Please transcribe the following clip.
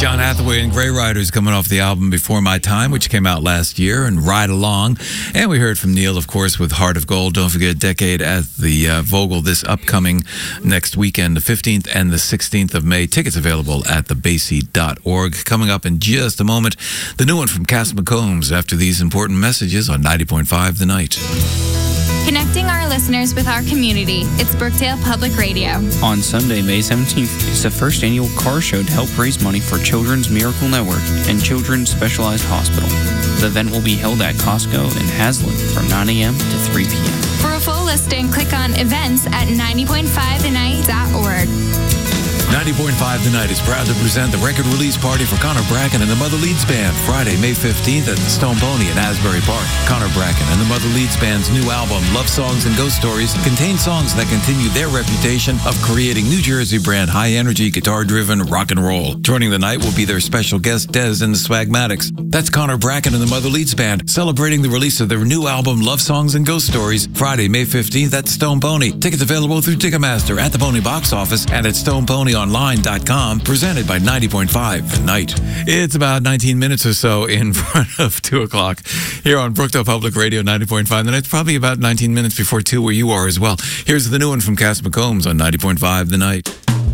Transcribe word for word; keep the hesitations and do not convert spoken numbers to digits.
John Hathaway and Grey Riders coming off the album Before My Time, which came out last year, and Ride Along. And we heard from Neil, of course, with Heart of Gold. Don't forget Decade at the uh, Vogel this upcoming next weekend, the fifteenth and the sixteenth of May. Tickets available at the basie dot org. Coming up in just a moment, the new one from Cass McCombs after these important messages on ninety point five The Night. Connecting our listeners with our community. It's Brookdale Public Radio. On Sunday, May seventeenth, is the first annual car show to help raise money for Children's Miracle Network and Children's Specialized Hospital. The event will be held at Costco in Hazlet from nine a.m. to three p.m. For a full listing, click on events at ninety point five the night dot org. ninety point five The Night is proud to present the record release party for Connor Bracken and the Mother Leeds Band, Friday, May fifteenth at the Stone Pony in Asbury Park. Connor Bracken and the Mother Leeds Band's new album, Love Songs and Ghost Stories, contains songs that continue their reputation of creating New Jersey brand high-energy, guitar-driven rock and roll. Joining the night will be their special guest, Dez and the Swagmatics. That's Connor Bracken and the Mother Leeds Band, celebrating the release of their new album, Love Songs and Ghost Stories, Friday, May fifteenth at the Stone Pony. Tickets available through Ticketmaster, at the Pony Box Office, and at stone pony online dot com, presented by ninety point five The Night. It's about nineteen minutes or so in front of two o'clock here on Brookdale Public Radio ninety point five The Night. It's probably about nineteen minutes before two where you are as well. Here's the new one from Cass McCombs on ninety point five The Night.